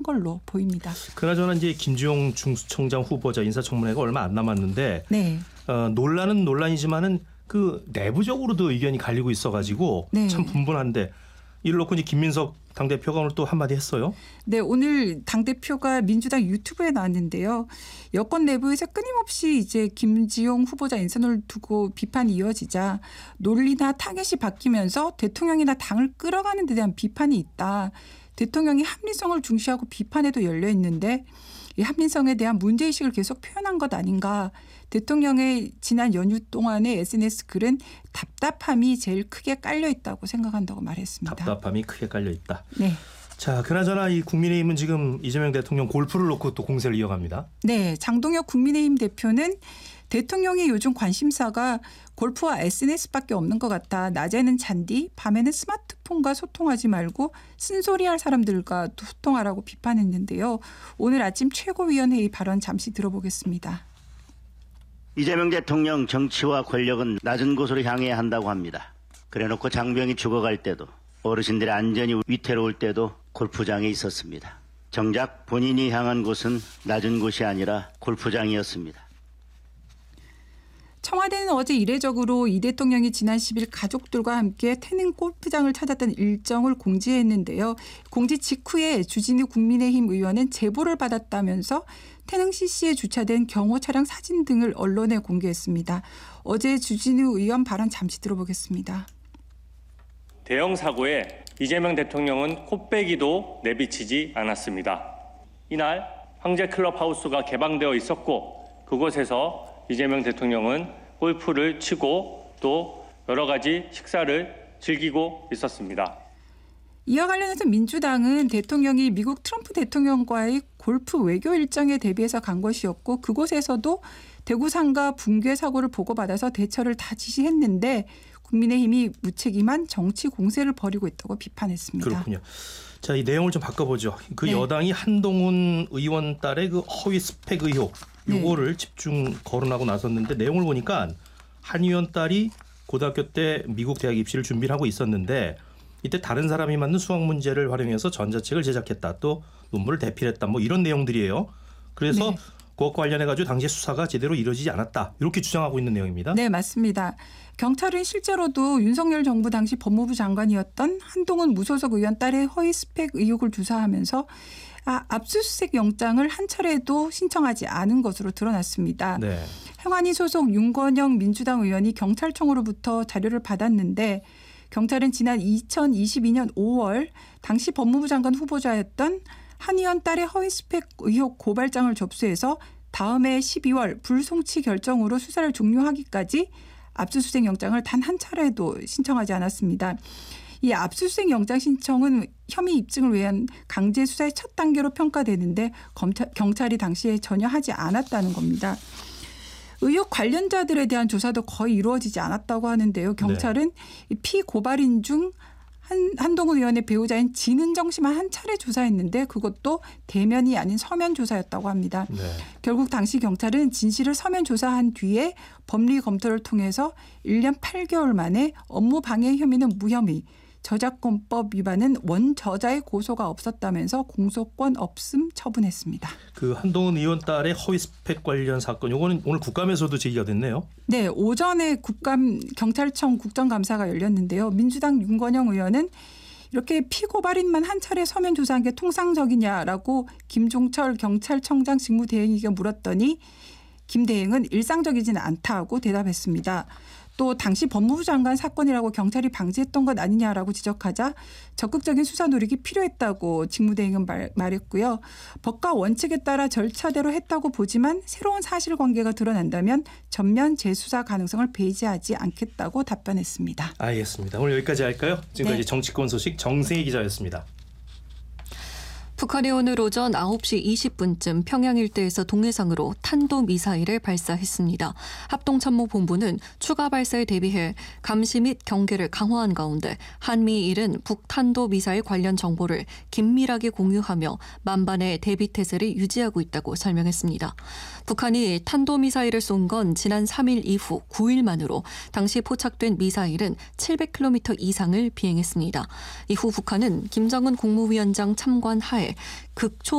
걸로 보입니다. 그나저나 이제 김주영 중수청장 후보자 인사청문회가 얼마 안 남았는데 네. 논란은 논란이지만은 그 내부적으로도 의견이 갈리고 있어가지고 네. 참 분분한데 이를 놓고 이제 김민석 당대표가 오늘 또 한마디 했어요. 네, 오늘 당대표가 민주당 유튜브에 나왔는데요. 여권 내부에서 끊임없이 이제 김지용 후보자 인선을 두고 비판이 이어지자 논리나 타겟이 바뀌면서 대통령이나 당을 끌어가는 데 대한 비판이 있다. 대통령이 합리성을 중시하고 비판에도 열려 있는데 이 합리성에 대한 문제의식을 계속 표현한 것 아닌가. 대통령의 지난 연휴 동안의 SNS 글은 답답함이 제일 크게 깔려 있다고 생각한다고 말했습니다. 답답함이 크게 깔려 있다. 네. 자, 그나저나 이 국민의힘은 지금 이재명 대통령 골프를 놓고 또 공세를 이어갑니다. 네, 장동혁 국민의힘 대표는 대통령의 요즘 관심사가 골프와 SNS밖에 없는 것 같아. 낮에는 잔디, 밤에는 스마트폰과 소통하지 말고 쓴소리할 사람들과 소통하라고 비판했는데요. 오늘 아침 최고위원회의 발언 잠시 들어보겠습니다. 이재명 대통령 정치와 권력은 낮은 곳으로 향해야 한다고 합니다. 그래놓고 장병이 죽어갈 때도 어르신들의 안전이 위태로울 때도 골프장에 있었습니다. 정작 본인이 향한 곳은 낮은 곳이 아니라 골프장이었습니다. 청와대는 어제 이례적으로 이 대통령이 지난 10일 가족들과 함께 태릉 골프장을 찾았던 일정을 공지했는데요. 공지 직후에 주진우 국민의힘 의원은 제보를 받았다면서 태릉 CC에 주차된 경호 차량 사진 등을 언론에 공개했습니다. 어제 주진우 의원 발언 잠시 들어보겠습니다. 대형 사고에 이재명 대통령은 코빼기도 내비치지 않았습니다. 이날 황제 클럽하우스가 개방되어 있었고 그곳에서 이재명 대통령은 골프를 치고 또 여러 가지 식사를 즐기고 있었습니다. 이와 관련해서 민주당은 대통령이 미국 트럼프 대통령과의 골프 외교 일정에 대비해서 간 것이었고 그곳에서도 대구상가 붕괴 사고를 보고받아서 대처를 다 지시했는데 국민의힘이 무책임한 정치 공세를 벌이고 있다고 비판했습니다. 그렇군요. 자, 이 내용을 좀 바꿔보죠. 그 네. 여당이 한동훈 의원 딸의 그 허위 스펙 의혹 요거를 집중 거론하고 나섰는데 내용을 보니까 한 의원 딸이 고등학교 때 미국 대학 입시를 준비를 하고 있었는데 이때 다른 사람이 만든 수학 문제를 활용해서 전자책을 제작했다. 또 논문을 대필했다. 뭐 이런 내용들이에요. 그래서 그것과 관련해가지고 당시 수사가 제대로 이루어지지 않았다. 이렇게 주장하고 있는 내용입니다. 네, 맞습니다. 경찰은 실제로도 윤석열 정부 당시 법무부 장관이었던 한동훈 무소속 의원 딸의 허위 스펙 의혹을 조사하면서 압수수색 영장을 한 차례도 신청하지 않은 것으로 드러났습니다. 네. 행안위 소속 윤건영 민주당 의원이 경찰청으로부터 자료를 받았는데 경찰은 지난 2022년 5월 당시 법무부 장관 후보자였던 한 의원 딸의 허위 스펙 의혹 고발장을 접수해서 다음해 12월 불송치 결정으로 수사를 종료하기까지 압수수색 영장을 단 한 차례도 신청하지 않았습니다. 이 압수수색 영장 신청은 혐의 입증을 위한 강제 수사의 첫 단계로 평가되는데 경찰이 당시에 전혀 하지 않았다는 겁니다. 의혹 관련자들에 대한 조사도 거의 이루어지지 않았다고 하는데요. 경찰은 피고발인 중 한동훈 의원의 배우자인 진은정 씨만 한 차례 조사했는데 그것도 대면이 아닌 서면 조사였다고 합니다. 네. 결국 당시 경찰은 진실을 서면 조사한 뒤에 법리 검토를 통해서 1년 8개월 만에 업무 방해 혐의는 무혐의, 저작권법 위반은 원저자의 고소가 없었다면서 공소권 없음 처분했습니다. 그 한동훈 의원 딸의 허위 스펙 관련 사건, 이거는 오늘 국감에서도 제기가 됐네요. 네, 오전에 경찰청 국정감사가 열렸는데요. 민주당 윤건영 의원은 이렇게 피고발인만 한 차례 서면 조사한 게 통상적이냐라고 김종철 경찰청장 직무대행에게 물었더니 김 대행은 일상적이지는 않다고 대답했습니다. 또 당시 법무부 장관 사건이라고 경찰이 방지했던 것 아니냐라고 지적하자 적극적인 수사 노력이 필요했다고 직무대행은 말했고요. 법과 원칙에 따라 절차대로 했다고 보지만 새로운 사실관계가 드러난다면 전면 재수사 가능성을 배제하지 않겠다고 답변했습니다. 알겠습니다. 오늘 여기까지 할까요? 지금까지 정치권 소식 정세희 기자였습니다. 북한이 오늘 오전 9시 20분쯤 평양 일대에서 동해상으로 탄도미사일을 발사했습니다. 합동참모본부는 추가 발사에 대비해 감시 및 경계를 강화한 가운데 한미일은 북탄도미사일 관련 정보를 긴밀하게 공유하며 만반의 대비태세를 유지하고 있다고 설명했습니다. 북한이 탄도미사일을 쏜 건 지난 3일 이후 9일 만으로 당시 포착된 미사일은 700km 이상을 비행했습니다. 이후 북한은 김정은 국무위원장 참관 하에 극초